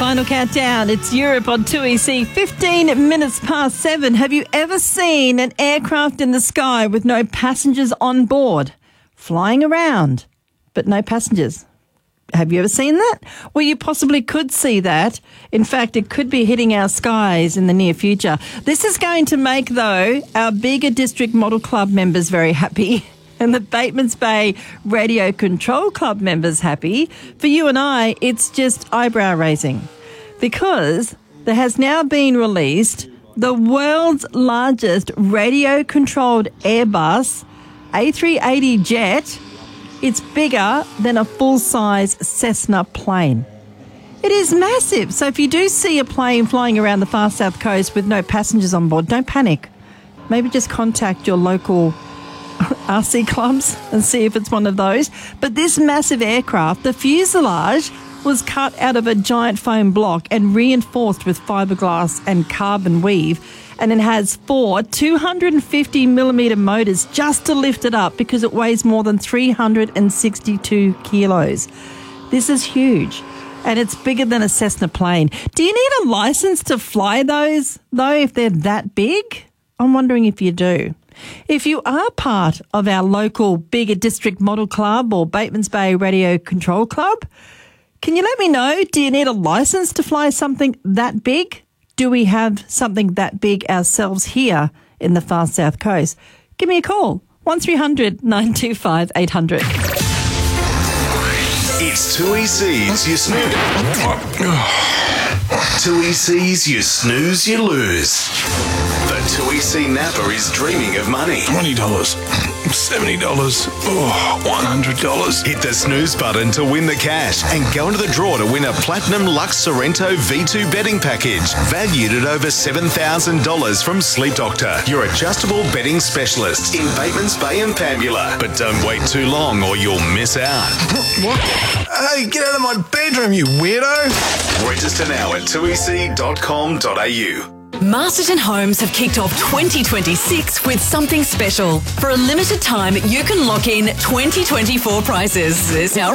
final countdown. It's Europe on 2EC, 15 minutes past 7. Have you ever seen an aircraft in the sky with no passengers on board? Flying around, but no passengers. Have you ever seen that? Well, you possibly could see that. In fact, it could be hitting our skies in the near future. This is going to make, though, our Bega District Model Club members very happy and the Batemans Bay Radio Control Club members happy. For you and I, it's just eyebrow raising because there has now been released the world's largest radio-controlled Airbus A380 jet. It's bigger than a full-size Cessna plane. It is massive. So if you do see a plane flying around the far south coast with no passengers on board, don't panic. Maybe just contact your local RC clubs and see if it's one of those. But this massive aircraft, the fuselage was cut out of a giant foam block and reinforced with fiberglass and carbon weave. And it has 4 250-millimetre motors just to lift it up because it weighs more than 362 kilos. This is huge, and it's bigger than a Cessna plane. Do you need a licence to fly those, though, if they're that big? I'm wondering if you do. If you are part of our local Bega District Model Club or Batemans Bay Radio Control Club, can you let me know, do you need a licence to fly something that big? Do we have something that big ourselves here in the far south coast? Give me a call, 1300 925 800. It's 2EC's You Snooze. 2EC's You Snooze, You Lose. The 2EC Napa is dreaming of money. $20, $70, $100. Hit the snooze button to win the cash and go into the draw to win a Platinum Lux Sorrento V2 betting package valued at over $7,000 from Sleep Doctor, your adjustable betting specialist in Batemans Bay and Pambula. But don't wait too long or you'll miss out. What? Hey, get out of my bedroom, you weirdo. Register now at 2ec.com.au. Masterton Homes have kicked off 2026 with something special. For a limited time, you can lock in 2024 prices.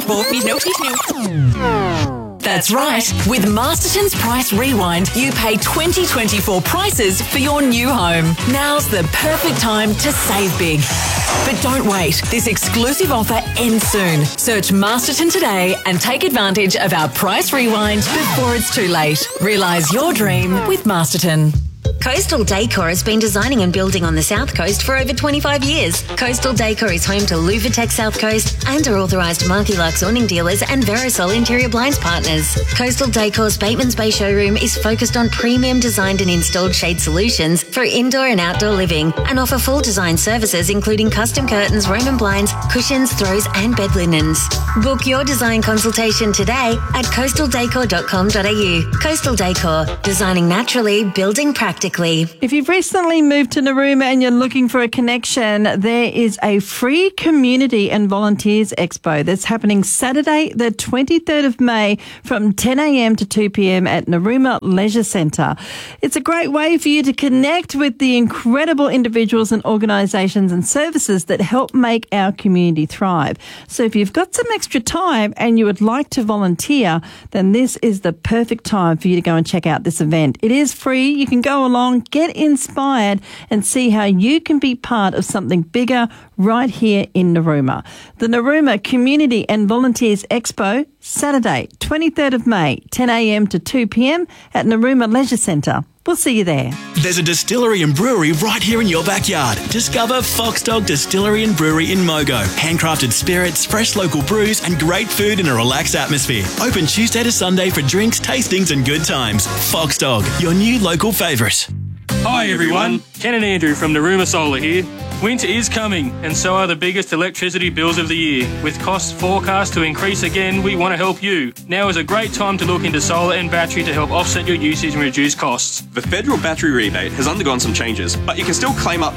That's right. With Masterton's Price Rewind, you pay 2024 prices for your new home. Now's the perfect time to save big. But don't wait. This exclusive offer ends soon. Search Masterton today and take advantage of our Price Rewind before it's too late. Realise your dream with Masterton. Coastal Decor has been designing and building on the South Coast for over 25 years. Coastal Decor is home to Louvatech South Coast and are authorised Marky Lux awning dealers and Verisol interior blinds partners. Coastal Decor's Batemans Bay showroom is focused on premium designed and installed shade solutions for indoor and outdoor living and offer full design services including custom curtains, Roman blinds, cushions, throws and bed linens. Book your design consultation today at coastaldecor.com.au. Coastal Decor, designing naturally, building practically. If you've recently moved to Narooma and you're looking for a connection, there is a free community and volunteers expo that's happening Saturday, the 23rd of May from 10 a.m. to 2 p.m. at Narooma Leisure Centre. It's a great way for you to connect with the incredible individuals and organisations and services that help make our community thrive. So if you've got some extra time and you would like to volunteer, then this is the perfect time for you to go and check out this event. It is free. You can go along, get inspired and see how you can be part of something bigger right here in Narooma. The Narooma Community and Volunteers Expo, Saturday, 23rd of May, 10 a.m. to 2 p.m. at Narooma Leisure Centre. We'll see you there. There's a distillery and brewery right here in your backyard. Discover Fox Dog Distillery and Brewery in Mogo. Handcrafted spirits, fresh local brews and great food in a relaxed atmosphere. Open Tuesday to Sunday for drinks, tastings and good times. Fox Dog, your new local favourite. Hi everyone, Ken and Andrew from Narooma Solar here. Winter is coming, and so are the biggest electricity bills of the year. With costs forecast to increase again, we want to help you. Now is a great time to look into solar and battery to help offset your usage and reduce costs. The federal battery rebate has undergone some changes, but you can still claim up to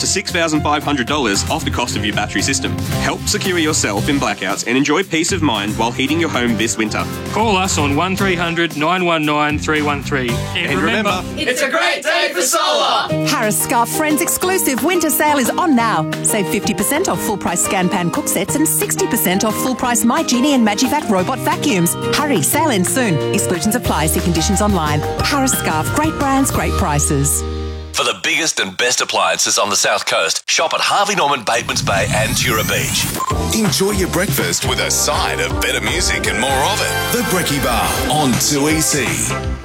$6,500 off the cost of your battery system. Help secure yourself in blackouts and enjoy peace of mind while heating your home this winter. Call us on 1300 919 313. And remember, it's a great day for solar! Harris Scarf Friends exclusive winter sale is on now. now. Save 50% off full-price Scan-Pan cook sets and 60% off full-price My Genie and Magivac robot vacuums. Hurry, sale ends soon. Exclusions apply. See conditions online. Harris Scarf. Great brands, great prices. For the biggest and best appliances on the South Coast, shop at Harvey Norman, Batemans Bay and Tura Beach. Enjoy your breakfast with a side of better music and more of it. The Brekkie Bar on 2EC.